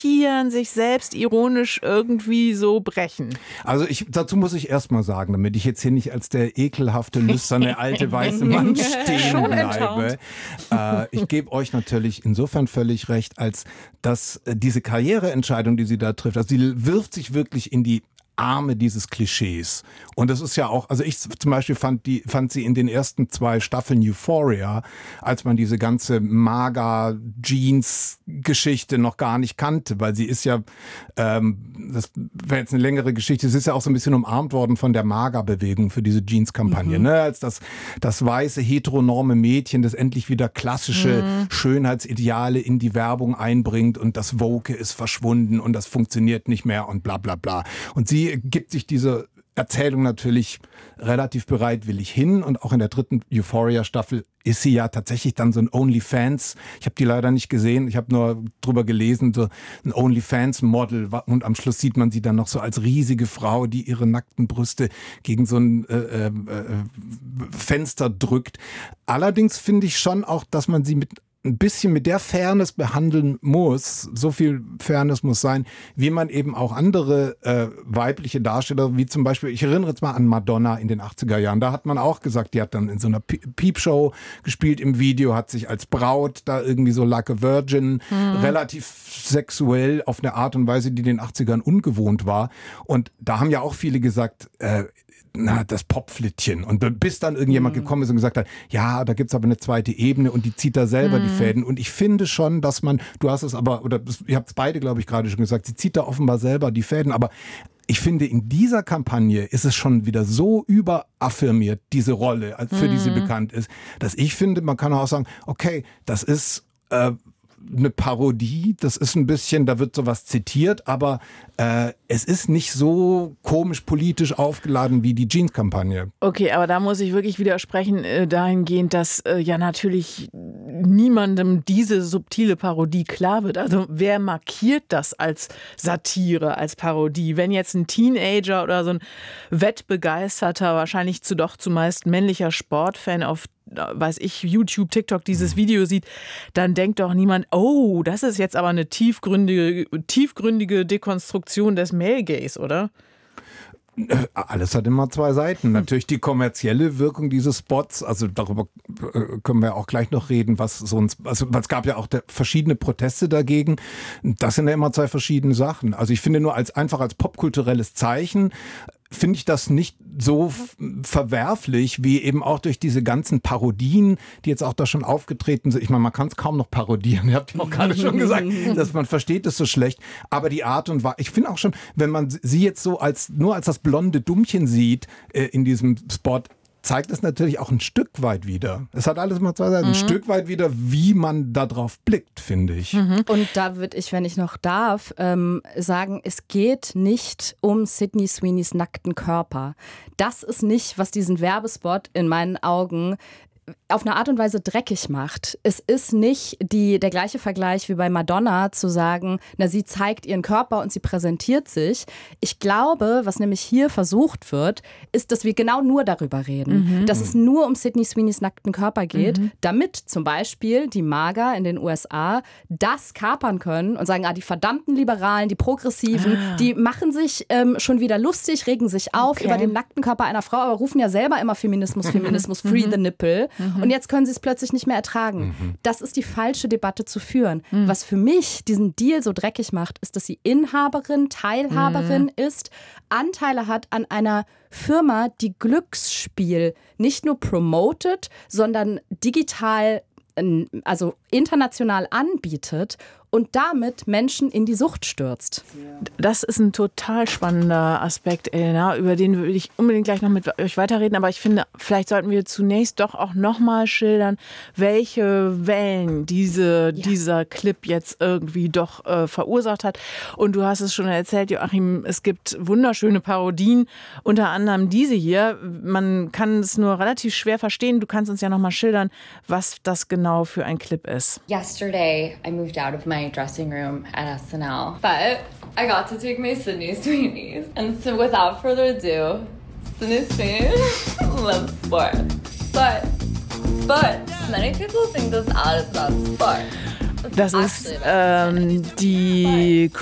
sich selbst ironisch irgendwie so brechen. Also dazu muss ich erstmal sagen, damit ich jetzt hier nicht als der ekelhafte, lüsterne, alte, weiße Mann stehen bleibe. Ich gebe euch natürlich insofern völlig recht, als dass diese Karriereentscheidung, die sie da trifft, also sie wirft sich wirklich in die Arme dieses Klischees. Und das ist ja auch, also ich zum Beispiel fand sie in den ersten 2 Staffeln Euphoria, als man diese ganze Maga-Jeans-Geschichte noch gar nicht kannte, weil sie ist ja, das wäre jetzt eine längere Geschichte, sie ist ja auch so ein bisschen umarmt worden von der Maga-Bewegung für diese Jeans-Kampagne, ne? Als das weiße, heteronorme Mädchen, das endlich wieder klassische Schönheitsideale in die Werbung einbringt und das Woke ist verschwunden und das funktioniert nicht mehr und bla bla bla. Und sie gibt sich diese Erzählung natürlich relativ bereitwillig hin und auch in der 3. Euphoria-Staffel ist sie ja tatsächlich dann so ein OnlyFans. Ich habe die leider nicht gesehen, ich habe nur drüber gelesen, so ein OnlyFans-Model und am Schluss sieht man sie dann noch so als riesige Frau, die ihre nackten Brüste gegen so ein Fenster drückt. Allerdings finde ich schon auch, dass man sie ein bisschen mit der Fairness behandeln muss, so viel Fairness muss sein, wie man eben auch andere weibliche Darsteller, wie zum Beispiel, ich erinnere jetzt mal an Madonna in den 80er Jahren, da hat man auch gesagt, die hat dann in so einer Peepshow gespielt im Video, hat sich als Braut da irgendwie so like a Virgin, relativ sexuell auf eine Art und Weise, die den 80ern ungewohnt war. Und da haben ja auch viele gesagt, das Popflittchen. Und bis dann irgendjemand gekommen ist und gesagt hat, ja, da gibt's aber eine zweite Ebene und die zieht da selber die Fäden. Und ich finde schon, dass du hast es aber, oder ihr habt es beide, glaube ich, gerade schon gesagt, sie zieht da offenbar selber die Fäden. Aber ich finde, in dieser Kampagne ist es schon wieder so überaffirmiert, diese Rolle, für die sie bekannt ist, dass ich finde, man kann auch sagen, okay, das ist eine Parodie, das ist ein bisschen, da wird sowas zitiert, aber es ist nicht so komisch politisch aufgeladen wie die Jeans-Kampagne. Okay, aber da muss ich wirklich widersprechen dahingehend, dass ja natürlich niemandem diese subtile Parodie klar wird. Also wer markiert das als Satire, als Parodie? Wenn jetzt ein Teenager oder so ein wettbegeisterter, wahrscheinlich doch zumeist männlicher Sportfan auf weiß ich, YouTube, TikTok dieses Video sieht, dann denkt doch niemand, oh, das ist jetzt aber eine tiefgründige Dekonstruktion des Male Gaze, oder? Alles hat immer 2 Seiten. Natürlich die kommerzielle Wirkung dieses Spots, also darüber können wir auch gleich noch reden, also es gab ja auch verschiedene Proteste dagegen. Das sind ja immer 2 verschiedene Sachen. Also ich finde nur einfach als popkulturelles Zeichen finde ich das nicht so verwerflich, wie eben auch durch diese ganzen Parodien, die jetzt auch da schon aufgetreten sind. Ich meine, man kann es kaum noch parodieren. Ihr habt ja auch gerade schon gesagt, dass man versteht es so schlecht. Aber die Art und Weise, ich finde auch schon, wenn man sie jetzt so nur als das blonde Dummchen sieht in diesem Spot, zeigt es natürlich auch ein Stück weit wieder. Es hat alles immer 2 Seiten. Ein Stück weit wieder, wie man da drauf blickt, finde ich. Und da würde ich, wenn ich noch darf, sagen, es geht nicht um Sydney Sweeneys nackten Körper. Das ist nicht, was diesen Werbespot in meinen Augen auf eine Art und Weise dreckig macht. Es ist nicht der gleiche Vergleich wie bei Madonna zu sagen, na, sie zeigt ihren Körper und sie präsentiert sich. Ich glaube, was nämlich hier versucht wird, ist, dass wir genau nur darüber reden. Dass es nur um Sydney Sweeneys nackten Körper geht, damit zum Beispiel die MAGA in den USA das kapern können und sagen, die verdammten Liberalen, die Progressiven, die machen sich schon wieder lustig, regen sich auf über den nackten Körper einer Frau, aber rufen ja selber immer Feminismus, free the nipple. Und jetzt können sie es plötzlich nicht mehr ertragen. Das ist die falsche Debatte zu führen. Was für mich diesen Deal so dreckig macht, ist, dass sie Inhaberin, Teilhaberin ist, Anteile hat an einer Firma, die Glücksspiel nicht nur promotet, sondern digital, also international anbietet und damit Menschen in die Sucht stürzt. Das ist ein total spannender Aspekt, Elena, über den will ich unbedingt gleich noch mit euch weiterreden. Aber ich finde, vielleicht sollten wir zunächst doch auch nochmal schildern, welche Wellen dieser Clip jetzt irgendwie doch verursacht hat. Und du hast es schon erzählt, Joachim, es gibt wunderschöne Parodien, unter anderem diese hier. Man kann es nur relativ schwer verstehen. Du kannst uns ja nochmal schildern, was das genau für ein Clip ist. Yesterday, I moved out of my dressing room at SNL, but I got to take my Sydney Sweeney's. And so without further ado, Sydney Sweeney loves sport. But many people think this ad is not sport. Das ist die